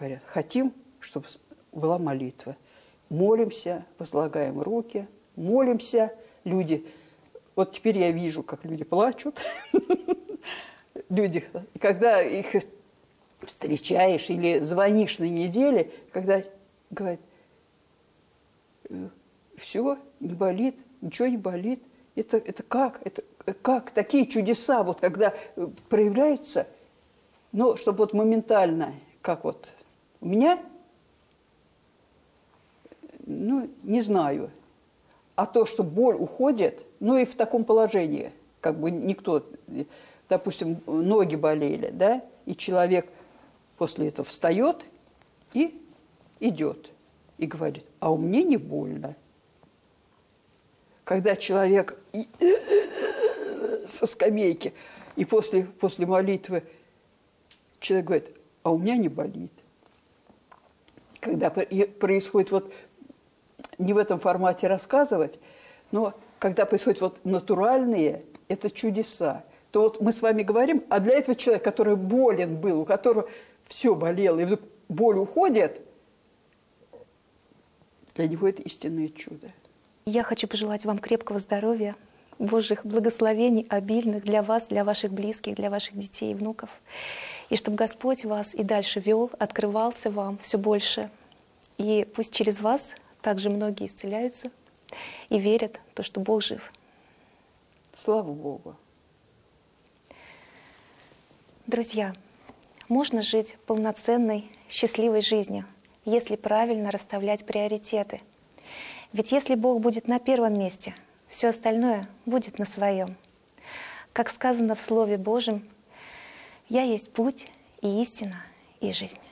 говорят, хотим, чтобы была молитва. Молимся, возлагаем руки, молимся. Люди, вот теперь я вижу, как люди плачут. Люди, когда их встречаешь или звонишь на неделе, когда говорят, все, не болит, ничего не болит. Это как? Это как? Такие чудеса, вот когда проявляются, но чтобы вот моментально, как вот у меня, ну, не знаю. А то, что боль уходит, ну и в таком положении, как бы никто, допустим, ноги болели, да, и человек после этого встает и идет, и говорит, а у меня не больно. Когда человек со скамейки, и после молитвы человек говорит, а у меня не болит. Когда происходит вот, не в этом формате рассказывать, но когда происходят вот натуральные, это чудеса, то вот мы с вами говорим, а для этого человека, который болен был, у которого все болело, и вдруг боль уходит, для него это истинное чудо. Я хочу пожелать вам крепкого здоровья, Божьих благословений обильных для вас, для ваших близких, для ваших детей и внуков. И чтобы Господь вас и дальше вел, открывался вам все больше. И пусть через вас также многие исцеляются и верят в то, что Бог жив. Слава Богу. Друзья, можно жить полноценной, счастливой жизнью, если правильно расставлять приоритеты. Ведь если Бог будет на первом месте, все остальное будет на своем. Как сказано в Слове Божьем, «Я есть путь и истина и жизнь».